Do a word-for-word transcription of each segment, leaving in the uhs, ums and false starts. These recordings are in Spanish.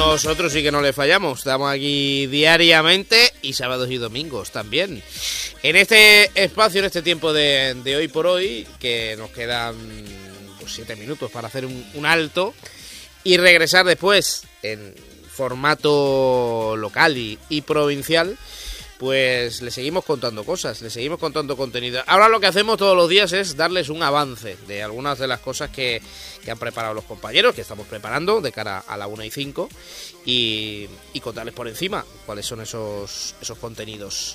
Nosotros sí que no le fallamos, estamos aquí diariamente y sábados y domingos también. En este espacio, en este tiempo de, de hoy por hoy, que nos quedan pues, siete minutos para hacer un, un alto y regresar después en formato local y, y provincial, pues le seguimos contando cosas, le seguimos contando contenido. Ahora lo que hacemos todos los días es darles un avance de algunas de las cosas que, que han preparado los compañeros, que estamos preparando de cara a la una y cinco, y, y contarles por encima cuáles son esos, esos contenidos.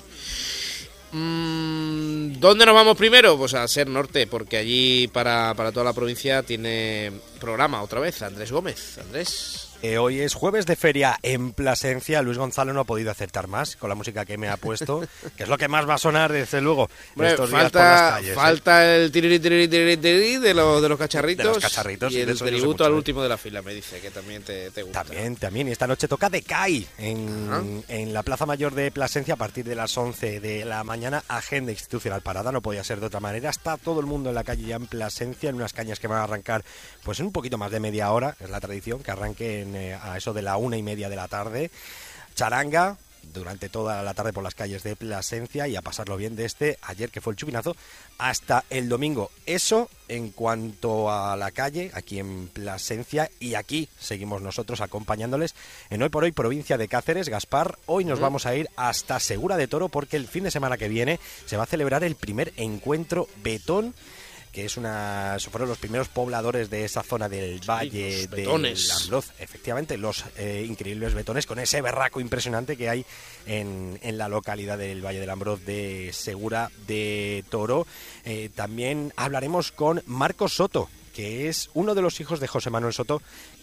Mm, ¿Dónde nos vamos primero? Pues a Ser Norte, porque allí para, para toda la provincia tiene programa otra vez Andrés Gómez. Andrés... Eh, hoy es jueves de feria en Plasencia. Luis Gonzalo no ha podido acertar más con la música que me ha puesto, que es lo que más va a sonar desde luego Hombre, estos falta, días por las calles. Falta ¿eh? el tiriri, tiriri, tiriri, tiriri de, los, de los cacharritos, de los cacharritos y y el de eso tributo no al mucho, último de la fila, me dice, que también te, te gusta. También, también. Y esta noche toca de C A I en, en la Plaza Mayor de Plasencia a partir de las once de la mañana. Agenda institucional parada, no podía ser de otra manera. Está todo el mundo en la calle ya en Plasencia, en unas cañas que van a arrancar pues en un poquito más de media hora, es la tradición, que arranquen eh, a eso de la una y media de la tarde. Charanga durante toda la tarde por las calles de Plasencia y a pasarlo bien desde ayer, que fue el chupinazo, hasta el domingo. Eso en cuanto a la calle aquí en Plasencia, y aquí seguimos nosotros acompañándoles en Hoy por Hoy Provincia de Cáceres. Gaspar, hoy nos vamos a ir hasta Segura de Toro porque el fin de semana que viene se va a celebrar el primer encuentro Betón, que es una, fueron los primeros pobladores de esa zona del sí, Valle del Ambroz, efectivamente, los eh, increíbles betones, con ese berraco impresionante que hay en, en la localidad del Valle del Ambroz de Segura de Toro. Eh, también hablaremos con Marcos Soto, que es uno de los hijos de José Manuel Soto,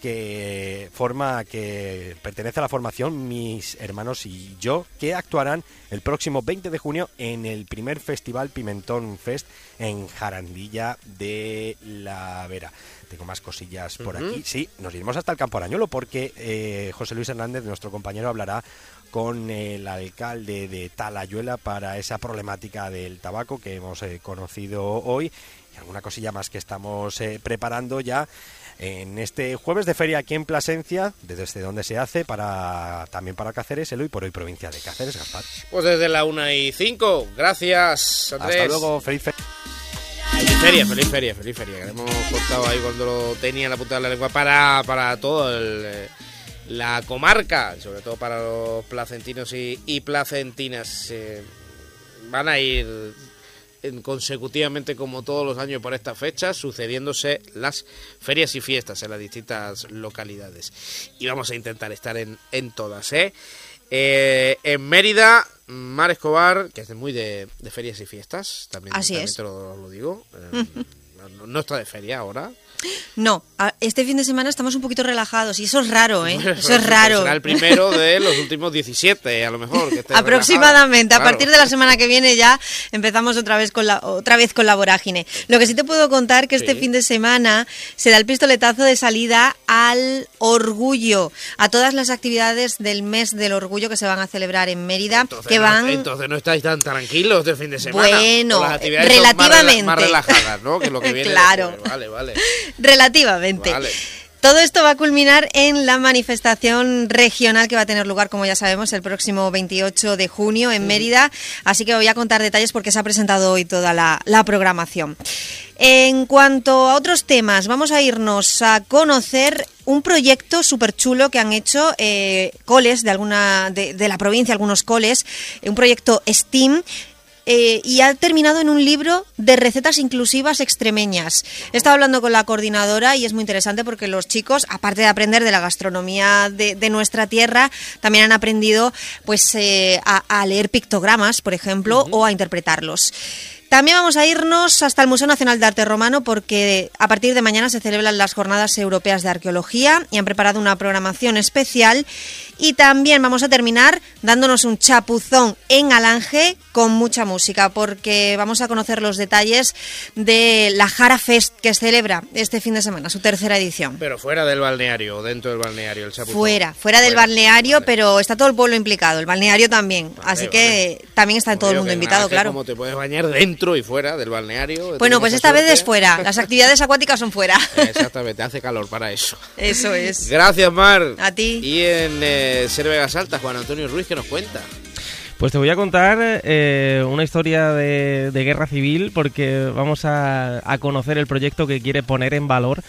que forma, que pertenece a la formación Mis Hermanos y Yo, que actuarán el próximo veinte de junio en el primer Festival Pimentón Fest en Jarandilla de la Vera. Tengo más cosillas por uh-huh. aquí. Sí, nos iremos hasta el Campo Arañuelo porque eh, José Luis Hernández, nuestro compañero, hablará con el alcalde de Talayuela para esa problemática del tabaco que hemos eh, conocido hoy, y alguna cosilla más que estamos eh, preparando ya en este jueves de feria aquí en Plasencia, desde donde se hace para también para Cáceres, el Hoy por Hoy Provincia de Cáceres. Gaspar. Pues desde la una y cinco. Gracias, Andrés. Hasta luego, feliz feria. Feliz feria, feliz feria, feliz feria. Que le hemos cortado ahí cuando lo tenía en la punta de la lengua para, para todo el... Eh, la comarca, sobre todo para los placentinos y, y placentinas. Eh, van a ir en, consecutivamente, como todos los años por estas fechas, sucediéndose las ferias y fiestas en las distintas localidades. Y vamos a intentar estar en, en todas, ¿eh? Eh, en Mérida, Mar Escobar, que es muy de, de ferias y fiestas, también, Así también es. te lo, lo digo. Eh, no, no está de feria ahora. No, este fin de semana estamos un poquito relajados y eso es raro, ¿eh? Bueno, eso es raro. Será el primero de los últimos diecisiete, a lo mejor. Que esté aproximadamente, relajado. A partir de la semana que viene ya empezamos otra vez con la otra vez con la vorágine. Lo que sí te puedo contar que este sí. fin de semana se da el pistoletazo de salida al orgullo, a todas las actividades del mes del orgullo que se van a celebrar en Mérida. Entonces, que no, van... entonces no estáis tan tranquilos de fin de semana. Bueno, las actividades relativamente. Más, rela- más relajadas, ¿no? Que lo que viene claro. Después. Vale, vale. Relativamente. Vale. Todo esto va a culminar en la manifestación regional que va a tener lugar, como ya sabemos, el próximo veintiocho de junio en Mérida. Así que voy a contar detalles porque se ha presentado hoy toda la, la programación. En cuanto a otros temas, vamos a irnos a conocer un proyecto súper chulo que han hecho eh, coles de, alguna, de, de la provincia, algunos coles, un proyecto STEAM. Eh, y ha terminado en un libro de recetas inclusivas extremeñas. He estado hablando con la coordinadora y es muy interesante porque los chicos, aparte de aprender de la gastronomía de, de nuestra tierra, también han aprendido pues eh, a, a leer pictogramas, por ejemplo, uh-huh. o a interpretarlos. También vamos a irnos hasta el Museo Nacional de Arte Romano porque a partir de mañana se celebran las Jornadas Europeas de Arqueología y han preparado una programación especial Y también vamos a terminar dándonos un chapuzón en Alange con mucha música, porque vamos a conocer los detalles de la Jara Fest que celebra este fin de semana, su tercera edición. Pero fuera del balneario, o dentro del balneario, el chapuzón. Fuera, fuera del fuera. balneario, Vale. Pero está todo el pueblo implicado, el balneario también, Vale, así vale. que también está todo el mundo invitado, claro. Como te puedes bañar dentro y fuera del balneario. Bueno, pues esta suerte. vez es fuera, las actividades acuáticas son fuera. Exactamente, hace calor para eso. Eso es. Gracias, Mar. A ti. Y en eh, Ser Vegas Altas, Juan Antonio Ruiz, ¿qué nos cuenta? Pues te voy a contar eh, una historia de, de guerra civil, porque vamos a, a conocer el proyecto que quiere poner en valor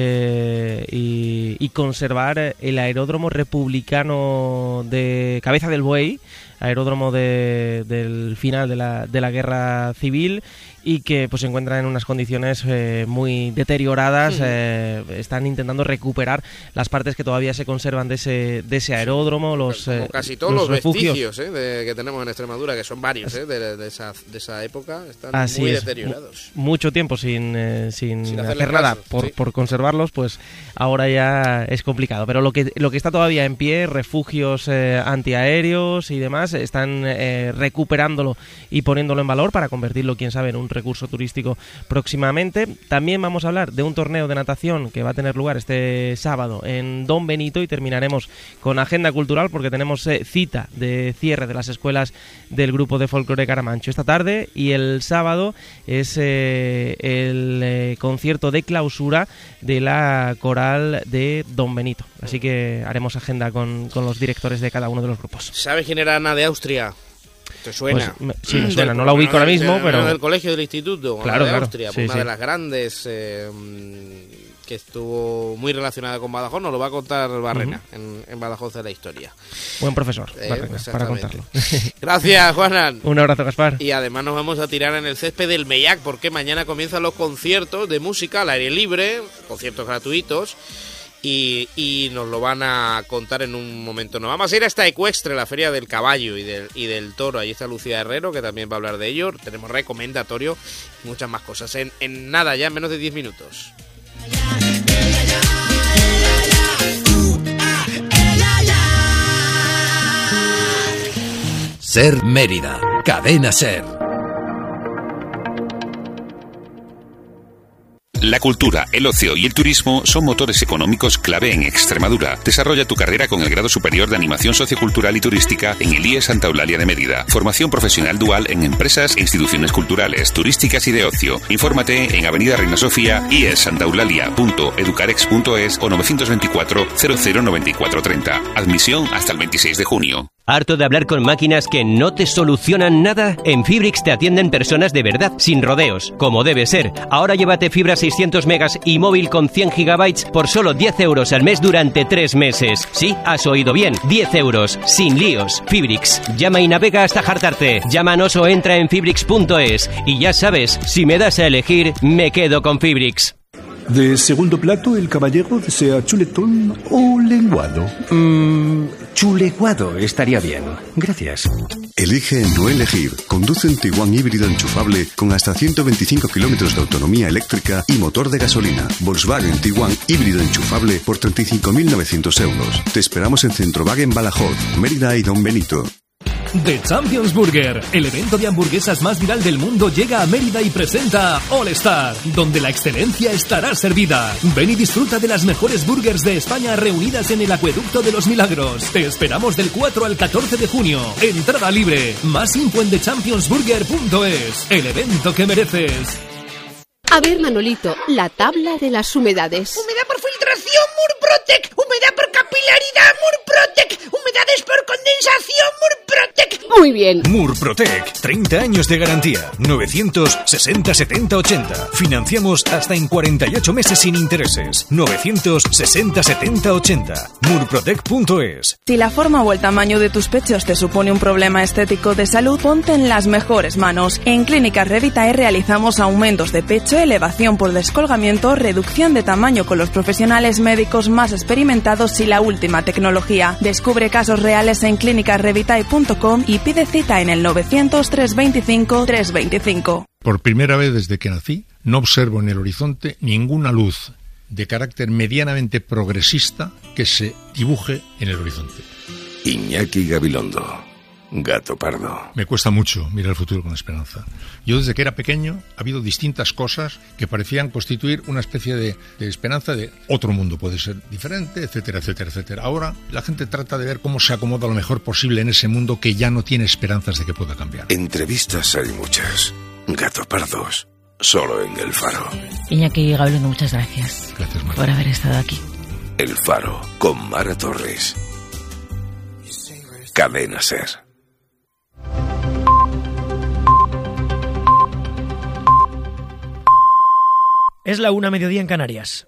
eh, y, y conservar el aeródromo republicano de Cabeza del Buey, aeródromo de, del final de la, de la guerra civil, y que pues se encuentra en unas condiciones eh, muy deterioradas. eh, están intentando recuperar las partes que todavía se conservan de ese de ese aeródromo, los Como eh, casi todos los los, refugios. vestigios eh, de, que tenemos en Extremadura, que son varios eh, de, de, esa, de esa época, están Así muy es, deteriorados. mu- mucho tiempo sin, eh, sin, Sin hacer hacerle nada caso, por, sí. por conservarlos, pues ahora ya es complicado. Pero lo que lo que está todavía en pie, refugios eh, antiaéreos y demás, están eh, recuperándolo y poniéndolo en valor para convertirlo, quién sabe, en un recurso turístico próximamente. También vamos a hablar de un torneo de natación que va a tener lugar este sábado en Don Benito, y terminaremos con agenda cultural, porque tenemos eh, cita de cierre de las escuelas del grupo de folclore Caramancho esta tarde, y el sábado es eh, el eh, concierto de clausura de la coral de Don Benito. Así que haremos agenda con, con los directores de cada uno de los grupos. ¿Sabes quién era Ana de Austria? ¿Te suena? Pues, me- sí, me suena, Del- no la ubico ahora del- mismo, del- pero... del colegio del instituto, Ana Claro, de claro, Austria, sí, una sí. de las grandes eh, mm, que estuvo muy relacionada con Badajoz, nos lo va a contar Barrena uh-huh. en, en Badajoz de la historia. Buen profesor, Eh, Barrena, para contarlo. Gracias, Juanan. Un abrazo, Gaspar. Y además nos vamos a tirar en el césped del Mellac, porque mañana comienzan los conciertos de música al aire libre, conciertos gratuitos. Y, y nos lo van a contar en un momento. Nos vamos a ir hasta Ecuestre, la feria del caballo y del, y del toro. Ahí está Lucía Herrero, que también va a hablar de ello. Tenemos recomendatorio y muchas más cosas. En, en nada, ya en menos de diez minutos. Ser Mérida, Cadena Ser. La cultura, el ocio y el turismo son motores económicos clave en Extremadura. Desarrolla tu carrera con el grado superior de animación sociocultural y turística en el I E Santa Eulalia de Mérida. Formación profesional dual en empresas e instituciones culturales, turísticas y de ocio. Infórmate en Avenida Reina Sofía, i e santa eulalia punto educarex punto es o nueve dos cuatro, cero cero nueve cuatro tres cero. Admisión hasta el veintiséis de junio. ¿Harto de hablar con máquinas que no te solucionan nada? En Fibrix te atienden personas de verdad, sin rodeos, como debe ser. Ahora llévate fibra seiscientos megas y móvil con cien gigabytes por solo diez euros al mes durante tres meses. Sí, has oído bien, diez euros, sin líos. Fibrix, llama y navega hasta hartarte. Llámanos o entra en fibrix punto es. Y ya sabes, si me das a elegir, me quedo con Fibrix. De segundo plato, el caballero desea chuletón o lenguado. Mmm, chuleguado estaría bien. Gracias. Elige no elegir. Conduce un Tiguan híbrido enchufable con hasta ciento veinticinco kilómetros de autonomía eléctrica y motor de gasolina. Volkswagen Tiguan híbrido enchufable por treinta y cinco mil novecientos euros. Te esperamos en Centrowagen Badajoz, Mérida y Don Benito. The Champions Burger, el evento de hamburguesas más viral del mundo, llega a Mérida y presenta All Star, donde la excelencia estará servida. Ven y disfruta de las mejores burgers de España reunidas en el Acueducto de los Milagros. Te esperamos del cuatro al catorce de junio. Entrada libre. Más info en the champions burger punto es. El evento que mereces. A ver, Manolito, la tabla de las humedades. Humedad por filtración, Murprotec. Humedad por capilaridad, Murprotec. Humedades por condensación, Murprotec. Muy bien. Murprotec, treinta años de garantía. novecientos sesenta setenta ochenta. Financiamos hasta en cuarenta y ocho meses sin intereses. novecientos sesenta setenta ochenta. murprotec punto es. Si la forma o el tamaño de tus pechos te supone un problema estético de salud, ponte en las mejores manos. En Clínica Revitae realizamos aumentos de pecho, elevación por descolgamiento, reducción de tamaño con los profesionales médicos más experimentados y la última tecnología. Descubre casos reales en clínica revitae punto com y pide cita en el novecientos, trescientos veinticinco, trescientos veinticinco. Por primera vez desde que nací, no observo en el horizonte ninguna luz de carácter medianamente progresista que se dibuje en el horizonte. Iñaki Gabilondo. Gato pardo. Me cuesta mucho mirar el futuro con esperanza. Yo desde que era pequeño ha habido distintas cosas que parecían constituir una especie de, de esperanza de otro mundo puede ser diferente, etcétera, etcétera, etcétera. Ahora la gente trata de ver cómo se acomoda lo mejor posible en ese mundo que ya no tiene esperanzas de que pueda cambiar. Entrevistas hay muchas. Gato pardos. Solo en El Faro. Iñaki Gabilondo, muchas gracias. Gracias, Marta. Por haber estado aquí. El Faro, con Mara Torres. Cadena Ser. Es la una, mediodía en Canarias.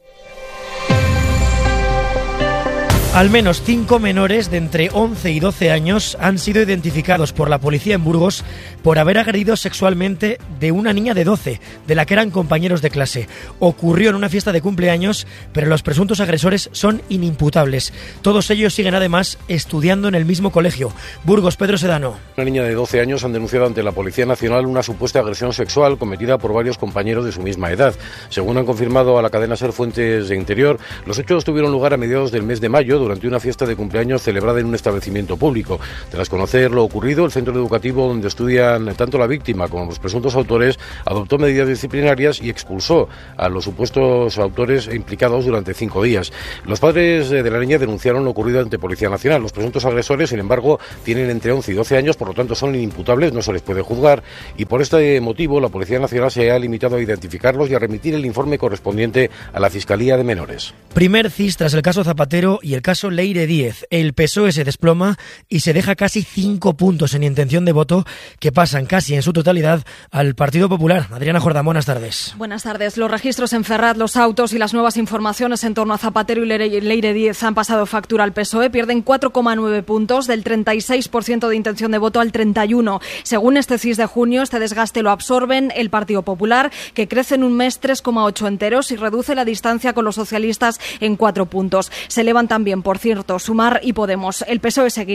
Al menos cinco menores de entre once y doce años han sido identificados por la policía en Burgos por haber agredido sexualmente de una niña de doce, de la que eran compañeros de clase. Ocurrió en una fiesta de cumpleaños, pero los presuntos agresores son inimputables. Todos ellos siguen además estudiando en el mismo colegio. Burgos, Pedro Sedano. Una niña de doce años han denunciado ante la Policía Nacional una supuesta agresión sexual cometida por varios compañeros de su misma edad. Según han confirmado a la cadena SER fuentes de Interior, los hechos tuvieron lugar a mediados del mes de mayo, durante una fiesta de cumpleaños celebrada en un establecimiento público. Tras conocer lo ocurrido, el centro educativo donde estudian tanto la víctima como los presuntos autores adoptó medidas disciplinarias y expulsó a los supuestos autores implicados durante cinco días. Los padres de la niña denunciaron lo ocurrido ante Policía Nacional. Los presuntos agresores, sin embargo, tienen entre once y doce años, por lo tanto son inimputables, no se les puede juzgar, y por este motivo la Policía Nacional se ha limitado a identificarlos y a remitir el informe correspondiente a la Fiscalía de Menores. Primer C I S tras el caso Zapatero y el caso Leire Díez. El P S O E se desploma y se deja casi cinco puntos en intención de voto que pasan casi en su totalidad al Partido Popular. Adriana Jordán, buenas tardes. Buenas tardes. Los registros en Ferraz, los autos y las nuevas informaciones en torno a Zapatero y Leire Díez han pasado factura al P S O E. Pierden cuatro coma nueve puntos, del treinta y seis por ciento de intención de voto al treinta y uno por ciento. Según este C I S de junio, este desgaste lo absorben el Partido Popular, que crece en un mes tres coma ocho enteros y reduce la distancia con los socialistas en cuatro puntos. Se elevan también, por cierto, Sumar y Podemos. El P S O E seguirá